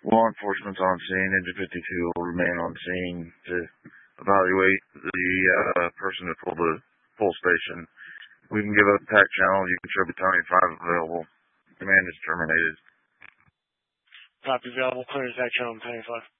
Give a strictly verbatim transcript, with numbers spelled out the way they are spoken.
Law enforcement's on scene. Engine fifty-two will remain on scene to evaluate the uh, person that pulled the pull station. We can give up the pack channel. You can show Battalion five available. Command is terminated. Copy available. Clear attack channel Battalion five.